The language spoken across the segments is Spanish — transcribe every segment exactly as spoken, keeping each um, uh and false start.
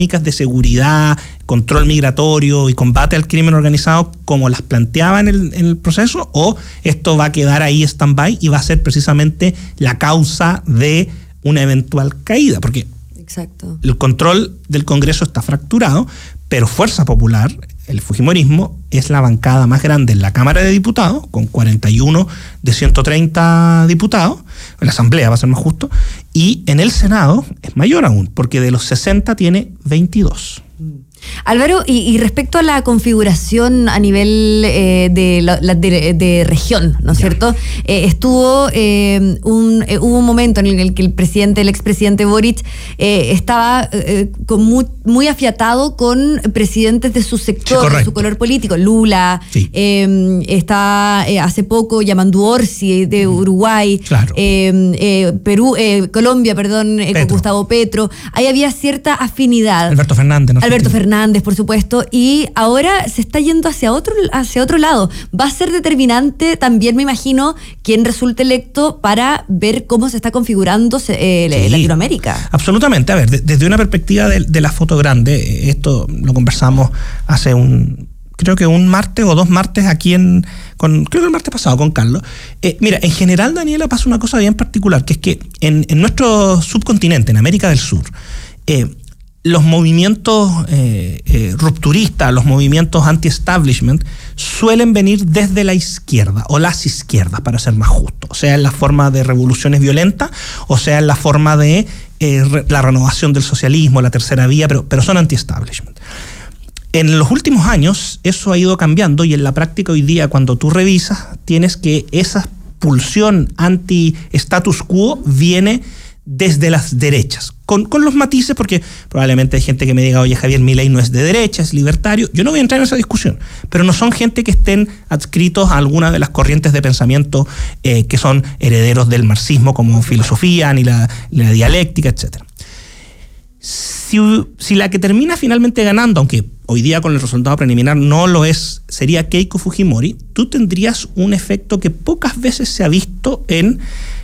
de seguridad, control migratorio y combate al crimen organizado como las planteaba en el, en el proceso, o esto va a quedar ahí stand-by y va a ser precisamente la causa de una eventual caída, porque Exacto. el control del Congreso está fracturado, pero Fuerza Popular, el fujimorismo, es la bancada más grande en la Cámara de Diputados, con cuarenta y uno de ciento treinta diputados, en la Asamblea va a ser más justo, y en el Senado es mayor aún, porque de los sesenta tiene veintidós. Álvaro, y, y respecto a la configuración a nivel eh, de, la, de, de región, ¿no es Ya. cierto? Eh, estuvo eh, un eh, hubo un momento en el que el presidente, el expresidente Boric, eh, estaba eh, con muy, muy afiatado con presidentes de su sector, Sí, de su color político. Lula, Sí. eh, está eh, hace poco Yamandu Orsi de Uruguay, Claro. eh, eh, Perú, eh, Colombia, perdón, eh, con Petro. Gustavo Petro. Ahí había cierta afinidad. Alberto Fernández. ¿no? Alberto Fernández. Fernández, por supuesto, y ahora se está yendo hacia otro, hacia otro lado. Va a ser determinante también, me imagino, quién resulte electo para ver cómo se está configurando eh, Sí, Latinoamérica. Absolutamente. A ver, de, desde una perspectiva de, de la foto grande, esto lo conversamos hace un, creo que un martes o dos martes aquí en, con, creo que el martes pasado con Carlos. Eh, mira, en general, Daniela, pasa una cosa bien particular, que es que en, en nuestro subcontinente, en América del Sur, eh, los movimientos eh, eh, rupturistas, los movimientos anti-establishment suelen venir desde la izquierda o las izquierdas, para ser más justo, o sea, en la forma de revoluciones violentas, o sea, en la forma de eh, re, la renovación del socialismo, la tercera vía, pero, pero son anti-establishment. En los últimos años eso ha ido cambiando, y en la práctica hoy día, cuando tú revisas, tienes que esa pulsión anti-status quo viene desde las derechas, con, con los matices, porque probablemente hay gente que me diga, oye, Javier Milei no es de derecha, es libertario. Yo no voy a entrar en esa discusión, pero no son gente que estén adscritos a alguna de las corrientes de pensamiento eh, que son herederos del marxismo, como filosofía, ni la, ni la dialéctica, etcétera. Si, si la que termina finalmente ganando, aunque hoy día con el resultado preliminar no lo es, sería Keiko Fujimori, tú tendrías un efecto que pocas veces se ha visto en...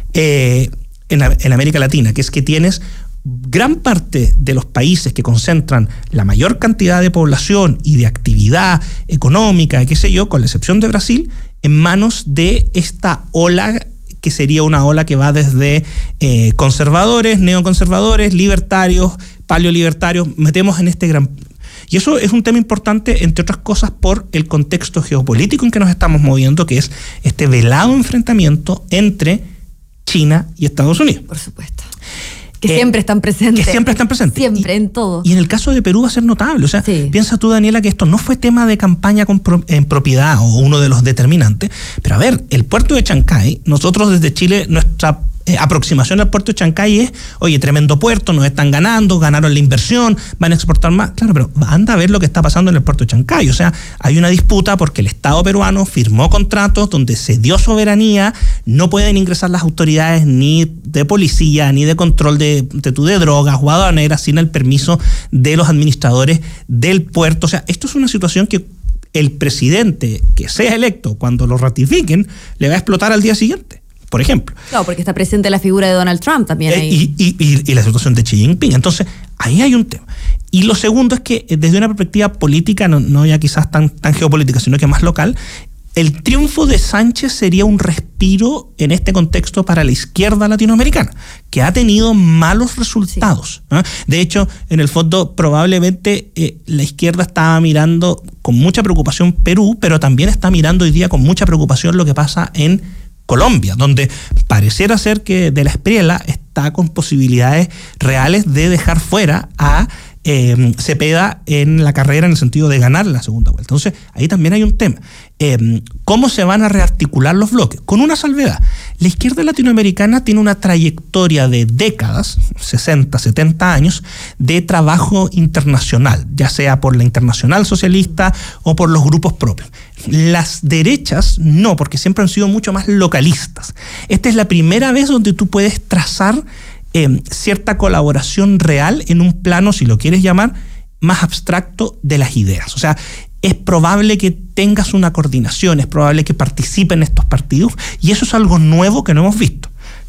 Eh, En, en América Latina, que es que tienes gran parte de los países que concentran la mayor cantidad de población y de actividad económica, qué sé yo, con la excepción de Brasil, en manos de esta ola que sería una ola que va desde eh, conservadores, neoconservadores, libertarios, paleolibertarios, metemos en este gran... Y eso es un tema importante, entre otras cosas, por el contexto geopolítico en que nos estamos moviendo, que es este velado enfrentamiento entre China y Estados Unidos. Por supuesto. Que eh, siempre están presentes. Que siempre están presentes. Siempre, y, en todo. Y en el caso de Perú va a ser notable. O sea, sí. Piensa tú, Daniela, que esto no fue tema de campaña con pro, en propiedad o uno de los determinantes. Pero a ver, el puerto de Chancay, nosotros desde Chile, nuestra eh, aproximación al puerto de Chancay es, oye, tremendo puerto, nos están ganando, ganaron la inversión, van a exportar más. Claro, pero anda a ver lo que está pasando en el puerto de Chancay. O sea, hay una disputa porque el Estado peruano firmó contratos donde se dio soberanía, no pueden ingresar las autoridades ni de policía, ni de control de, de, de drogas o aduaneras sin el permiso de los administradores del puerto. O sea, esto es una situación que el presidente que sea electo, cuando lo ratifiquen, le va a explotar al día siguiente, por ejemplo. Claro, porque está presente la figura de Donald Trump también ahí. Eh, y, y, y, y la situación de Xi Jinping. Entonces, ahí hay un tema. Y lo segundo es que desde una perspectiva política, no, no ya quizás tan, tan geopolítica, sino que más local, el triunfo de Sánchez sería un respiro en este contexto para la izquierda latinoamericana, que ha tenido malos resultados. Sí. ¿eh? De hecho, en el fondo, probablemente eh, la izquierda estaba mirando con mucha preocupación Perú, pero también está mirando hoy día con mucha preocupación lo que pasa en Colombia, donde pareciera ser que De la Espriella está con posibilidades reales de dejar fuera a eh, Cepeda en la carrera, en el sentido de ganar la segunda vuelta. Entonces, ahí también hay un tema. Eh, ¿Cómo se van a rearticular los bloques? Con una salvedad. La izquierda latinoamericana tiene una trayectoria de décadas, sesenta, setenta años, de trabajo internacional, ya sea por la Internacional Socialista o por los grupos propios. Las derechas no, porque siempre han sido mucho más localistas. Esta es la primera vez donde tú puedes trazar eh, cierta colaboración real en un plano, si lo quieres llamar, más abstracto de las ideas. O sea, es probable que tengas una coordinación, es probable que participen estos partidos, y eso es algo nuevo que no hemos visto.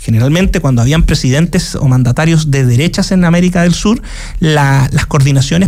generalmente cuando habían presidentes o mandatarios de derechas en América del Sur, la, las coordinaciones